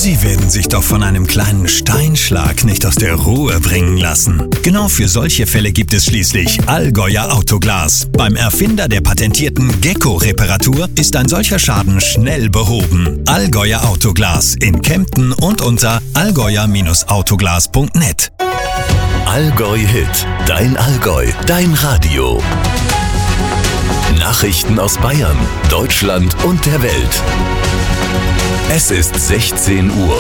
Sie werden sich doch von einem kleinen Steinschlag nicht aus der Ruhe bringen lassen. Genau für solche Fälle gibt es schließlich Allgäuer Autoglas. Beim Erfinder der patentierten Gecko-Reparatur ist ein solcher Schaden schnell behoben. Allgäuer Autoglas in Kempten und unter allgäuer-autoglas.net. Allgäu Hit, dein Allgäu, dein Radio. Nachrichten aus Bayern, Deutschland und der Welt. Es ist 16 Uhr.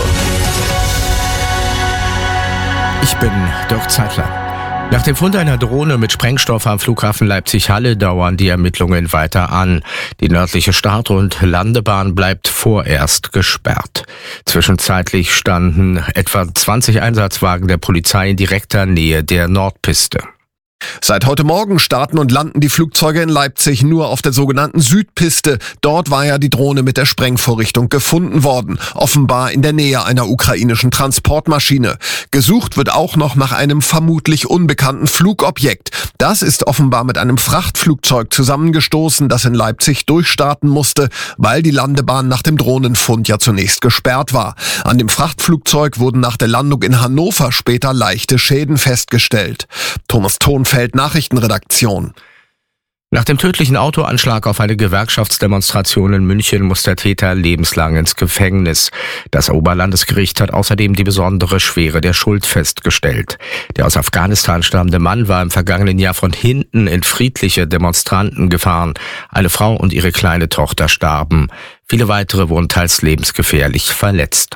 Ich bin Dirk Zeitler. Nach dem Fund einer Drohne mit Sprengstoff am Flughafen Leipzig-Halle dauern die Ermittlungen weiter an. Die nördliche Start- und Landebahn bleibt vorerst gesperrt. Zwischenzeitlich standen etwa 20 Einsatzwagen der Polizei in direkter Nähe der Nordpiste. Seit heute Morgen starten und landen die Flugzeuge in Leipzig nur auf der sogenannten Südpiste. Dort war ja die Drohne mit der Sprengvorrichtung gefunden worden, offenbar in der Nähe einer ukrainischen Transportmaschine. Gesucht wird auch noch nach einem vermutlich unbekannten Flugobjekt. Das ist offenbar mit einem Frachtflugzeug zusammengestoßen, das in Leipzig durchstarten musste, weil die Landebahn nach dem Drohnenfund ja zunächst gesperrt war. An dem Frachtflugzeug wurden nach der Landung in Hannover später leichte Schäden festgestellt. Thomas Thonfeld, Nachrichtenredaktion. Nach dem tödlichen Autoanschlag auf eine Gewerkschaftsdemonstration in München muss der Täter lebenslang ins Gefängnis. Das Oberlandesgericht hat außerdem die besondere Schwere der Schuld festgestellt. Der aus Afghanistan stammende Mann war im vergangenen Jahr von hinten in friedliche Demonstranten gefahren. Eine Frau und ihre kleine Tochter starben. Viele weitere wurden teils lebensgefährlich verletzt.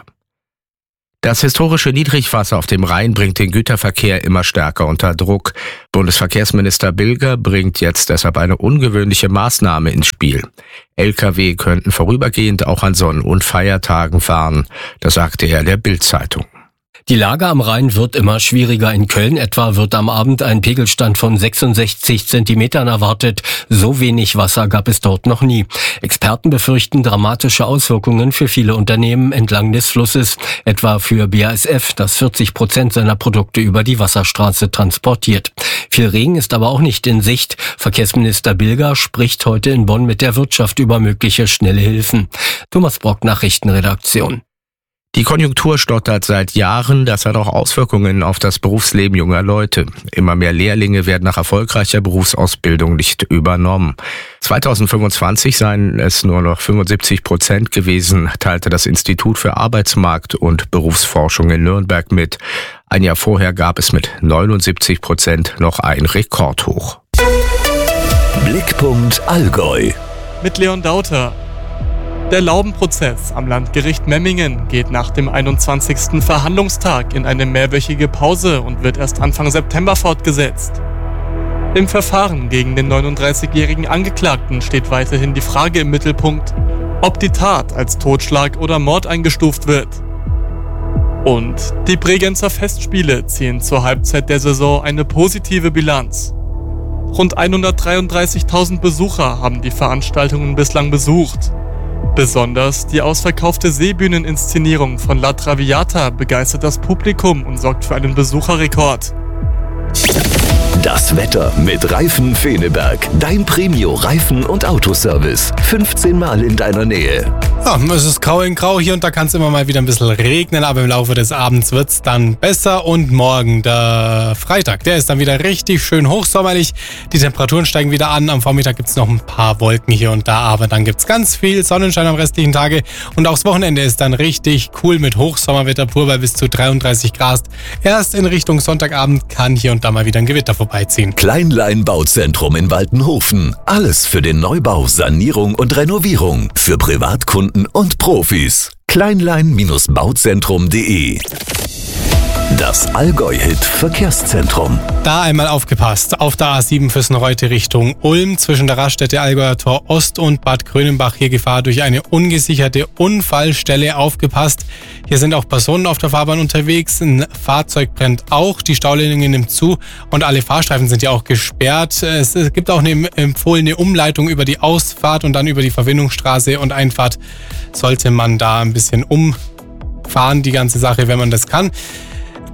Das historische Niedrigwasser auf dem Rhein bringt den Güterverkehr immer stärker unter Druck. Bundesverkehrsminister Bilger bringt jetzt deshalb eine ungewöhnliche Maßnahme ins Spiel. Lkw könnten vorübergehend auch an Sonn- und Feiertagen fahren. Das sagte er der Bild-Zeitung. Die Lage am Rhein wird immer schwieriger. In Köln etwa wird am Abend ein Pegelstand von 66 Zentimetern erwartet. So wenig Wasser gab es dort noch nie. Experten befürchten dramatische Auswirkungen für viele Unternehmen entlang des Flusses. Etwa für BASF, das 40% seiner Produkte über die Wasserstraße transportiert. Viel Regen ist aber auch nicht in Sicht. Verkehrsminister Bilger spricht heute in Bonn mit der Wirtschaft über mögliche schnelle Hilfen. Thomas Brock, Nachrichtenredaktion. Die Konjunktur stottert seit Jahren, das hat auch Auswirkungen auf das Berufsleben junger Leute. Immer mehr Lehrlinge werden nach erfolgreicher Berufsausbildung nicht übernommen. 2025 seien es nur noch 75% gewesen, teilte das Institut für Arbeitsmarkt- und Berufsforschung in Nürnberg mit. Ein Jahr vorher gab es mit 79% noch ein Rekordhoch. Blickpunkt Allgäu. Mit Leon Dauter. Der Laubenprozess am Landgericht Memmingen geht nach dem 21. Verhandlungstag in eine mehrwöchige Pause und wird erst Anfang September fortgesetzt. Im Verfahren gegen den 39-jährigen Angeklagten steht weiterhin die Frage im Mittelpunkt, ob die Tat als Totschlag oder Mord eingestuft wird. Und die Bregenzer Festspiele ziehen zur Halbzeit der Saison eine positive Bilanz. Rund 133.000 Besucher haben die Veranstaltungen bislang besucht. Besonders die ausverkaufte Seebühneninszenierung von La Traviata begeistert das Publikum und sorgt für einen Besucherrekord. Das Wetter mit Reifen Feneberg. Dein Premio-Reifen- und Autoservice. 15 Mal in deiner Nähe. Ja, es ist grau in grau hier und da kann es immer mal wieder ein bisschen regnen, aber im Laufe des Abends wird es dann besser. Und morgen, der Freitag, der ist dann wieder richtig schön hochsommerlich. Die Temperaturen steigen wieder an. Am Vormittag gibt es noch ein paar Wolken hier und da, aber dann gibt es ganz viel Sonnenschein am restlichen Tage. Und auch das Wochenende ist dann richtig cool mit Hochsommerwetter pur bei bis zu 33 Grad. Erst in Richtung Sonntagabend kann hier und da mal wieder ein Gewitter vorbeiziehen. Kleinlein Bauzentrum in Waltenhofen. Alles für den Neubau, Sanierung und Renovierung. Für Privatkunden und Profis. Kleinlein-bauzentrum.de. Das Allgäu-Hit-Verkehrszentrum. Da einmal aufgepasst. Auf der A7 Füssen-Reute Richtung Ulm zwischen der Raststätte Allgäuer Tor Ost und Bad Grönenbach hier Gefahr durch eine ungesicherte Unfallstelle. Aufgepasst. Hier sind auch Personen auf der Fahrbahn unterwegs. Ein Fahrzeug brennt auch. Die Staulinie nimmt zu und alle Fahrstreifen sind ja auch gesperrt. Es gibt auch eine empfohlene Umleitung über die Ausfahrt und dann über die Verbindungsstraße und Einfahrt. Sollte man da ein bisschen umfahren, die ganze Sache, wenn man das kann.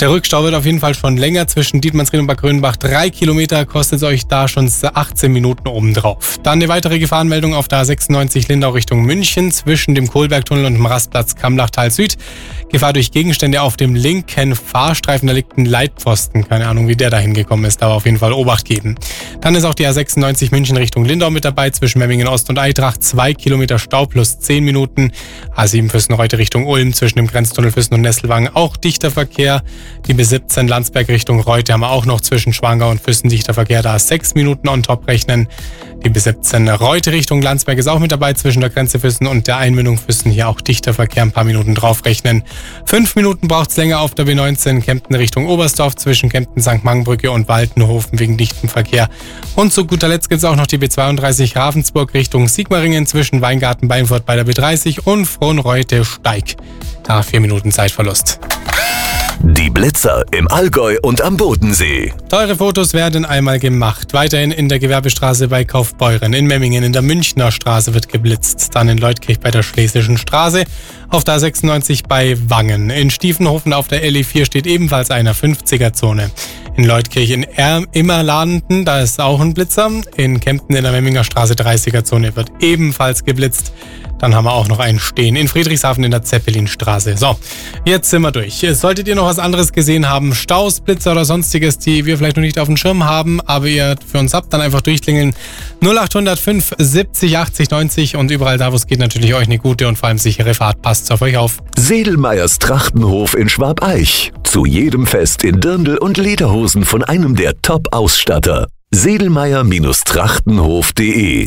Der Rückstau wird auf jeden Fall schon länger. Zwischen Dietmannsried und Bad Grönenbach 3 Kilometer kostet es euch da schon 18 Minuten obendrauf. Dann eine weitere Gefahrenmeldung auf der A96 Lindau Richtung München zwischen dem Kohlbergtunnel und dem Rastplatz Kamlachtal Süd. Gefahr durch Gegenstände auf dem linken Fahrstreifen. Da liegt ein Leitpfosten. Keine Ahnung, wie der da hingekommen ist. Da auf jeden Fall Obacht geben. Dann ist auch die A96 München Richtung Lindau mit dabei. Zwischen Memmingen Ost und Eitrach 2 Kilometer Stau plus 10 Minuten. A7 Füssen-Reute Richtung Ulm zwischen dem Grenztunnel Füssen und Nesselwangen auch dichter Verkehr. Die B17 Landsberg Richtung Reute haben wir auch noch zwischen Schwangau und Füssen dichter Verkehr. Da 6 Minuten on top rechnen. Die B17 Reute Richtung Landsberg ist auch mit dabei zwischen der Grenze Füssen und der Einmündung Füssen. Hier auch dichter Verkehr, ein paar Minuten draufrechnen. 5 Minuten braucht es länger auf der B19 Kempten Richtung Oberstdorf zwischen Kempten St. Mangenbrücke und Waltenhofen wegen dichtem Verkehr. Und zu guter Letzt gibt es auch noch die B32 Ravensburg Richtung Sigmaringen zwischen Weingarten Beinfurt bei der B30 und Frohnreute Steig. Da 4 Minuten Zeitverlust. Die Blitzer im Allgäu und am Bodensee. Teure Fotos werden einmal gemacht. Weiterhin in der Gewerbestraße bei Kaufbeuren, in Memmingen, in der Münchner Straße wird geblitzt. Dann in Leutkirch bei der Schlesischen Straße, auf der 96 bei Wangen. In Stiefenhofen auf der LE4 steht ebenfalls einer 50er-Zone. In Leutkirch in Immerlanden, da ist auch ein Blitzer. In Kempten in der Memminger Straße 30er-Zone wird ebenfalls geblitzt. Dann haben wir auch noch einen stehen in Friedrichshafen in der Zeppelinstraße. So, jetzt sind wir durch. Solltet ihr noch was anderes gesehen haben, Staus, Blitzer oder sonstiges, die wir vielleicht noch nicht auf dem Schirm haben, aber ihr für uns habt, dann einfach durchklingeln. 0800 570 80 90 und überall da, wo es geht, natürlich euch eine gute und vor allem sichere Fahrt. Passt auf euch auf. Sedelmeyers Trachtenhof in Schwabeich. Zu jedem Fest in Dirndl und Lederhosen von einem der Top-Ausstatter. Sedelmeyer-Trachtenhof.de.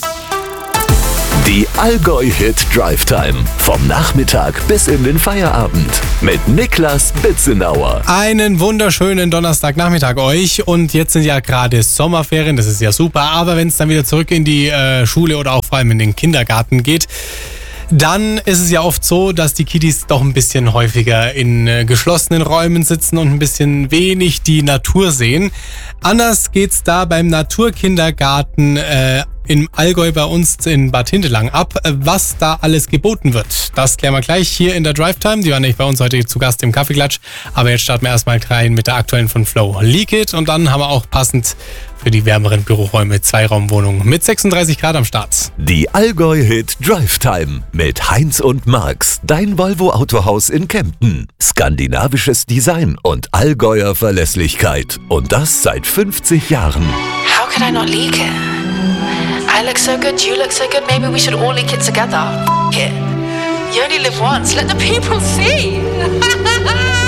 Die Allgäu-Hit Drive Time. Vom Nachmittag bis in den Feierabend. Mit Niklas Bitzenauer. Einen wunderschönen Donnerstagnachmittag euch. Und jetzt sind ja gerade Sommerferien, das ist ja super. Aber wenn es dann wieder zurück in die Schule oder auch vor allem in den Kindergarten geht, dann ist es ja oft so, dass die Kiddies doch ein bisschen häufiger in geschlossenen Räumen sitzen und ein bisschen wenig die Natur sehen. Anders geht's da beim Naturkindergarten im Allgäu bei uns in Bad Hindelang ab. Was da alles geboten wird, das klären wir gleich hier in der Drive Time. Die waren nicht bei uns heute zu Gast im Kaffeeklatsch. Aber jetzt starten wir erstmal rein mit der aktuellen von Flow. Leak It und dann haben wir auch passend für die wärmeren Büroräume 2-Raumwohnungen mit 36 Grad am Start. Die Allgäu-Hit Drive Time mit Heinz und Marx. Dein Volvo Autohaus in Kempten. Skandinavisches Design und Allgäuer Verlässlichkeit. Und das seit 50 Jahren. How could I not leak it? I look so good, you look so good, maybe we should all leak it together. F*** it. You only live once, let the people see.